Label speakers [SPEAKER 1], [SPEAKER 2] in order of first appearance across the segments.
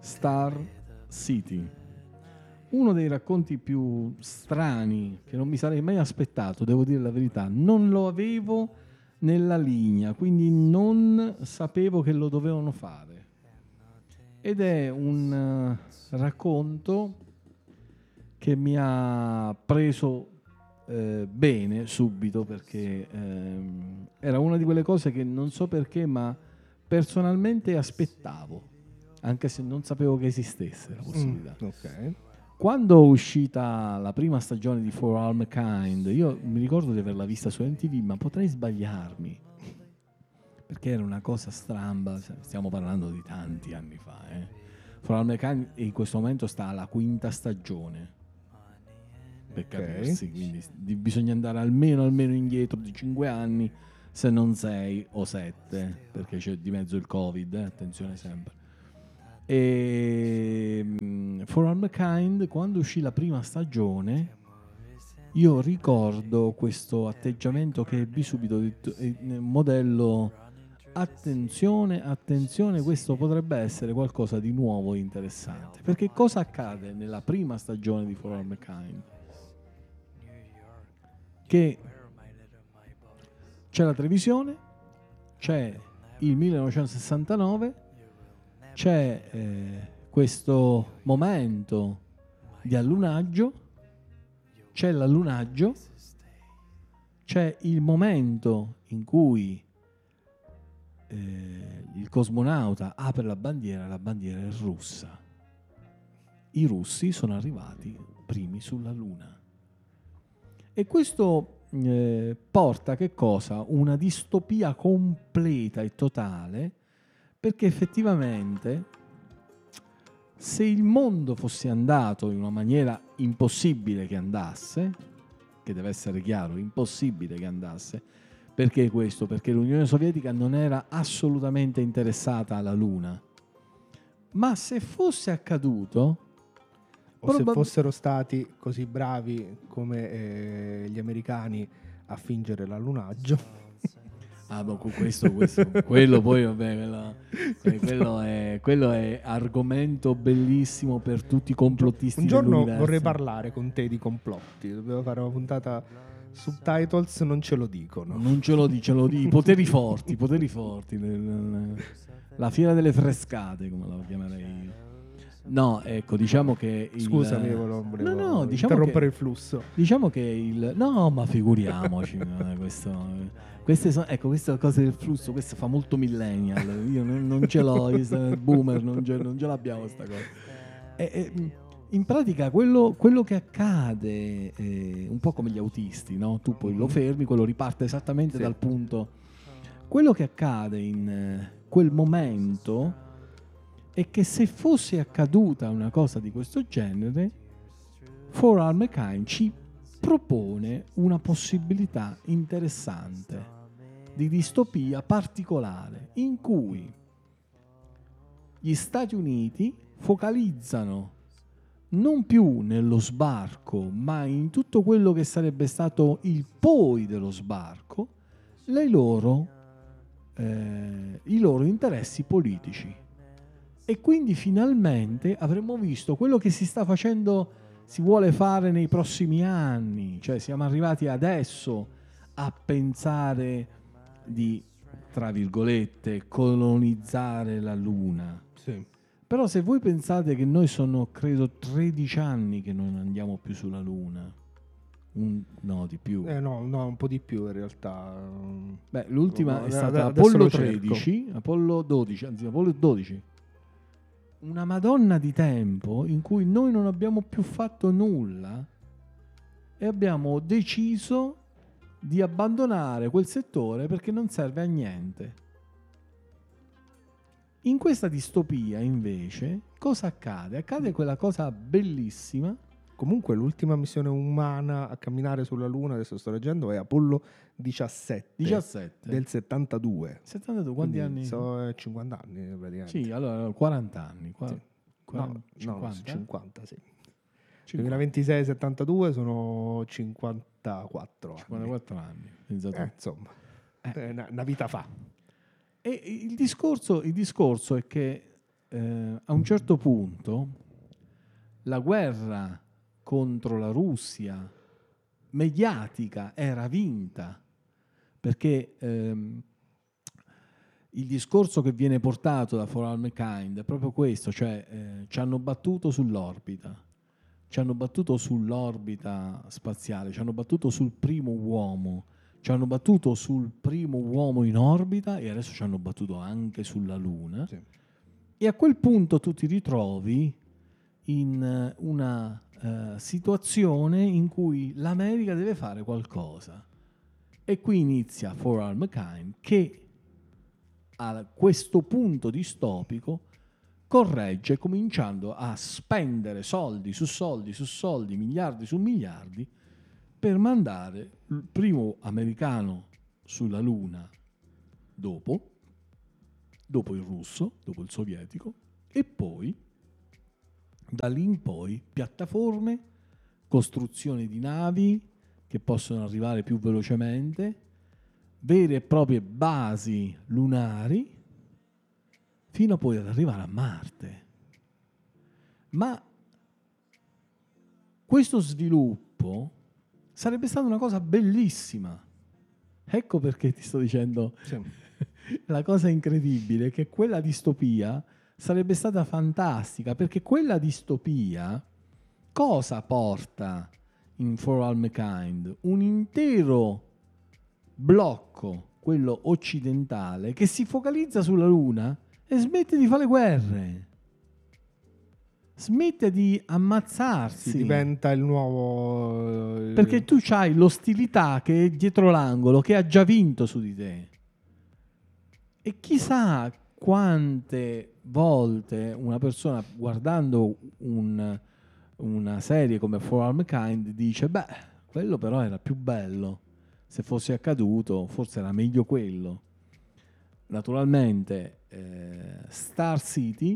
[SPEAKER 1] Star City. Uno dei racconti più strani che non mi sarei mai aspettato, devo dire la verità. Non lo avevo nella linea, quindi non sapevo che lo dovevano fare. Ed è un racconto che mi ha preso bene subito, perché era una di quelle cose che non so perché, ma personalmente aspettavo, anche se non sapevo che esistesse la possibilità.
[SPEAKER 2] Ok.
[SPEAKER 1] Quando è uscita la prima stagione di For All Mankind, io mi ricordo di averla vista su MTV, ma potrei sbagliarmi, perché era una cosa stramba, stiamo parlando di tanti anni fa. For All Mankind in questo momento sta alla 5ª stagione, per capirsi, quindi bisogna andare almeno indietro di 5 anni, se non 6 o 7, perché c'è di mezzo il Covid, attenzione sempre. E For All Mankind, quando uscì la prima stagione, io ricordo questo atteggiamento che ebbi subito, nel modello attenzione, questo potrebbe essere qualcosa di nuovo e interessante. Perché cosa accade nella prima stagione di For All Mankind? Che c'è la televisione, c'è il 1969, c'è questo momento di allunaggio, c'è l'allunaggio, c'è il momento in cui il cosmonauta apre la bandiera è russa. I russi sono arrivati primi sulla Luna. E questo porta che cosa? Una distopia completa e totale, perché effettivamente se il mondo fosse andato in una maniera impossibile che andasse, che deve essere chiaro, impossibile che andasse, perché questo? Perché l'Unione Sovietica non era assolutamente interessata alla Luna. Ma se fosse accaduto,
[SPEAKER 2] o se fossero stati così bravi come gli americani a fingere l'allunaggio.
[SPEAKER 1] Quello poi vabbè, quello è argomento bellissimo per tutti i complottisti
[SPEAKER 2] un giorno
[SPEAKER 1] dell'universo.
[SPEAKER 2] Vorrei parlare con te di complotti. Dobbiamo fare una puntata. Subtitles non ce lo dicono.
[SPEAKER 1] Non ce lo dicono, i poteri forti. La fiera delle frescate, come la chiamerei io. No, ecco, diciamo che
[SPEAKER 2] Scusami, volevo interrompere il flusso.
[SPEAKER 1] Diciamo che no, ma figuriamoci, queste sono cose del flusso, questo fa molto millennial, io non ce l'ho, io sono boomer, non ce l'abbiamo sta cosa. In pratica quello che accade, un po' come gli autisti, no? Tu poi lo fermi, quello riparte esattamente dal punto. Quello che accade in quel momento è che se fosse accaduta una cosa di questo genere, For All Mankind ci propone una possibilità interessante di distopia particolare, in cui gli Stati Uniti focalizzano non più nello sbarco, ma in tutto quello che sarebbe stato il poi dello sbarco, i loro interessi politici. E quindi finalmente avremmo visto quello che si vuole fare nei prossimi anni, cioè siamo arrivati adesso a pensare di, tra virgolette, colonizzare la Luna.
[SPEAKER 2] Sì.
[SPEAKER 1] Però se voi pensate che noi sono, credo, 13 anni che non andiamo più sulla Luna, no, di più.
[SPEAKER 2] No, un po' di più in realtà.
[SPEAKER 1] Beh, l'ultima è stata Apollo 13, Apollo 12. Una madonna di tempo in cui noi non abbiamo più fatto nulla e abbiamo deciso di abbandonare quel settore perché non serve a niente. In questa distopia, invece, cosa accade? Accade quella cosa bellissima.
[SPEAKER 2] Comunque l'ultima missione umana a camminare sulla Luna, adesso sto leggendo, è Apollo 17 del 72.
[SPEAKER 1] 72, quanti anni?
[SPEAKER 2] 50 anni praticamente.
[SPEAKER 1] Sì, allora 40 anni.
[SPEAKER 2] 50, sì. 2026-72 sono 54 anni.
[SPEAKER 1] 54 anni.
[SPEAKER 2] Insomma, una vita fa.
[SPEAKER 1] E il discorso è che a un certo punto la guerra contro la Russia mediatica era vinta, perché il discorso che viene portato da For All Mankind è proprio questo, cioè ci hanno battuto sull'orbita, ci hanno battuto sull'orbita spaziale, ci hanno battuto sul primo uomo, ci hanno battuto sul primo uomo in orbita e adesso ci hanno battuto anche sulla Luna.
[SPEAKER 2] Sì.
[SPEAKER 1] E a quel punto tu ti ritrovi in una situazione in cui l'America deve fare qualcosa. E qui inizia For All Mankind, che a questo punto distopico corregge cominciando a spendere soldi su soldi su soldi, miliardi su miliardi, per mandare il primo americano sulla Luna dopo il russo, dopo il sovietico, e poi da lì in poi piattaforme, costruzione di navi che possono arrivare più velocemente, vere e proprie basi lunari, fino poi ad arrivare a Marte. Ma questo sviluppo sarebbe stata una cosa bellissima. Ecco perché ti sto dicendo,
[SPEAKER 2] Sì.
[SPEAKER 1] la cosa incredibile è che quella distopia sarebbe stata fantastica, perché quella distopia cosa porta in For All Mankind? Un intero blocco, quello occidentale, che si focalizza sulla Luna e smette di fare le guerre, smette di ammazzarsi.
[SPEAKER 2] Si diventa il nuovo...
[SPEAKER 1] Perché tu c'hai l'ostilità che è dietro l'angolo, che ha già vinto su di te. E chissà quante volte una persona guardando una serie come For All Mankind dice: beh, quello però era più bello, se fosse accaduto forse era meglio quello. Naturalmente Star City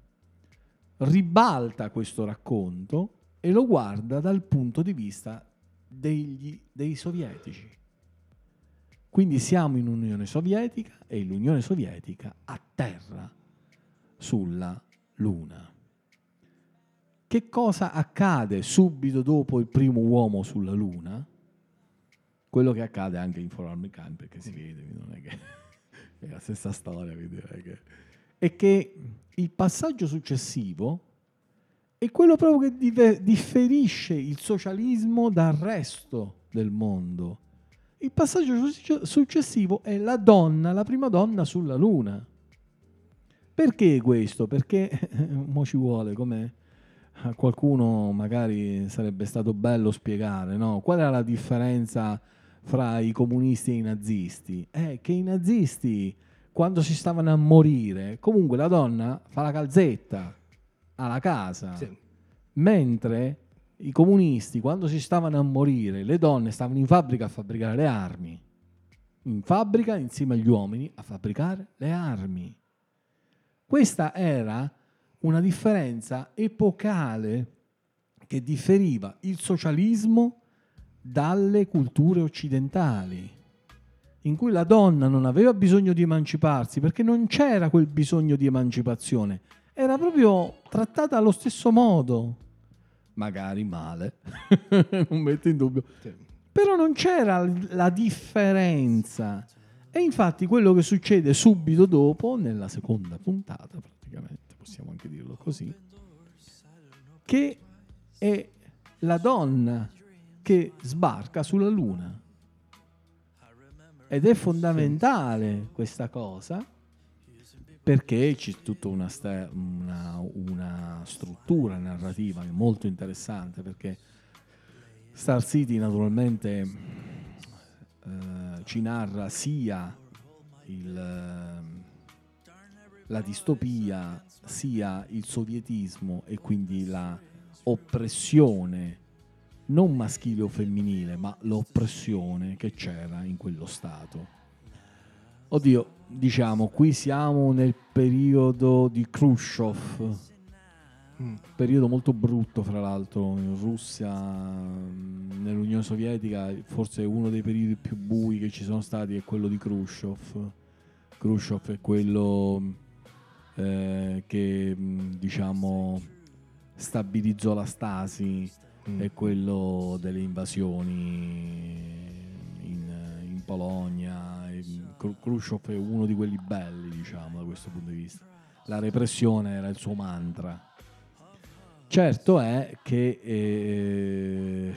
[SPEAKER 1] ribalta questo racconto e lo guarda dal punto di vista dei sovietici. Quindi siamo in Unione Sovietica e l'Unione Sovietica atterra sulla Luna. Che cosa accade subito dopo il primo uomo sulla Luna? Quello che accade anche in For All Mankind, perché si vede, non è che è la stessa storia, quindi è che il passaggio successivo è quello proprio che differisce il socialismo dal resto del mondo. Il passaggio successivo è la prima donna sulla Luna. Perché questo? Perché mo ci vuole, come a qualcuno magari sarebbe stato bello spiegare, no? Qual è la differenza fra i comunisti e i nazisti? È che i nazisti, quando si stavano a morire, comunque la donna fa la calzetta alla casa,
[SPEAKER 2] Sì.
[SPEAKER 1] mentre i comunisti, quando si stavano a morire, le donne stavano in fabbrica a fabbricare le armi. In fabbrica, insieme agli uomini, a fabbricare le armi. Questa era una differenza epocale che differiva il socialismo dalle culture occidentali, in cui la donna non aveva bisogno di emanciparsi, perché non c'era quel bisogno di emancipazione. Era proprio trattata allo stesso modo. Magari male, non metto in dubbio,
[SPEAKER 2] Sì.
[SPEAKER 1] però non c'era la differenza. E infatti quello che succede subito dopo, nella seconda puntata praticamente, possiamo anche dirlo così, che è la donna che sbarca sulla Luna. Ed è fondamentale questa cosa, perché c'è tutta una struttura narrativa molto interessante, perché Star City naturalmente ci narra sia la distopia, sia il sovietismo, e quindi la oppressione non maschile o femminile, ma l'oppressione che c'era in quello stato. Oddio, diciamo, qui siamo nel periodo di Khrushchev, periodo molto brutto fra l'altro in Russia, nell'Unione Sovietica. Forse uno dei periodi più bui che ci sono stati è quello di Khrushchev. Khrushchev è quello che diciamo stabilizzò la Stasi e quello delle invasioni in Polonia. Khrushchev è uno di quelli belli, diciamo, da questo punto di vista. La repressione era il suo mantra. Certo è che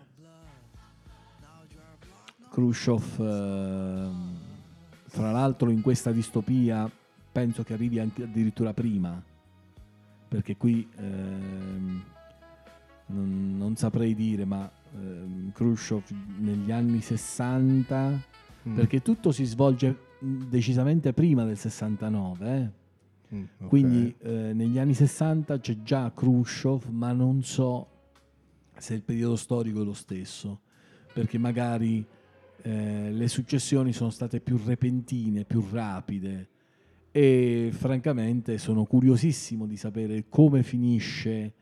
[SPEAKER 1] Khrushchev, fra l'altro, in questa distopia penso che arrivi anche addirittura prima, perché qui non saprei dire, ma Khrushchev negli anni 60, perché tutto si svolge decisamente prima del 69, okay. Quindi negli anni 60 c'è già Khrushchev, ma non so se il periodo storico è lo stesso, perché magari le successioni sono state più repentine, più rapide, e francamente sono curiosissimo di sapere come finisce